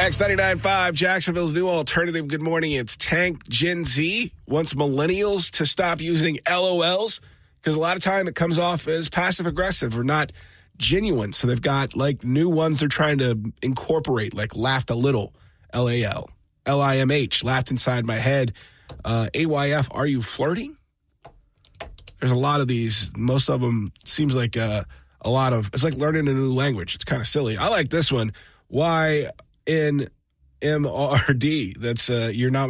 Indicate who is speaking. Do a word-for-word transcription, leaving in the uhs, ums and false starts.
Speaker 1: X ninety-nine point five, Jacksonville's new alternative. Good morning. It's Tank. Gen Z wants millennials to stop using L O Ls because a lot of time it comes off as passive-aggressive or not genuine. So they've got, like, new ones they're trying to incorporate, like laughed a little, L A L. L I M H, laughed inside my head. Uh, A Y F, are you flirting? There's a lot of these. Most of them seems like uh, a lot of, it's like learning a new language. It's kind of silly. I like this one. Y N M R D. That's, uh, you're not